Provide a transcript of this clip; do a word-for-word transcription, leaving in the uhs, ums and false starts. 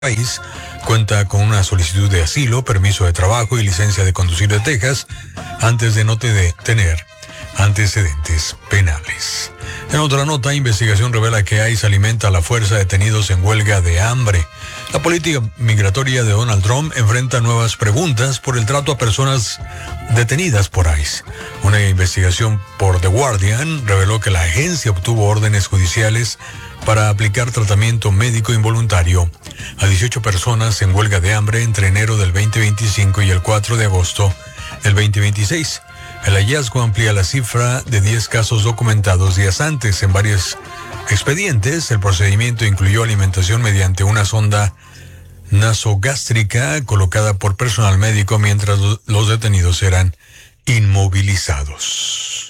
país cuenta con una solicitud de asilo, permiso de trabajo y licencia de conducir de Texas antes de no te- tener antecedentes penales. En otra nota, investigación revela que ICE alimenta a la fuerza detenidos en huelga de hambre. La política migratoria de Donald Trump enfrenta nuevas preguntas por el trato a personas detenidas por ICE. Una investigación por The Guardian reveló que la agencia obtuvo órdenes judiciales para aplicar tratamiento médico involuntario a dieciocho personas en huelga de hambre entre enero del veinte veinticinco y el cuatro de agosto del veinte veintiséis. El hallazgo amplía la cifra de diez casos documentados días antes. En varios expedientes, el procedimiento incluyó alimentación mediante una sonda nasogástrica colocada por personal médico mientras los detenidos eran inmovilizados.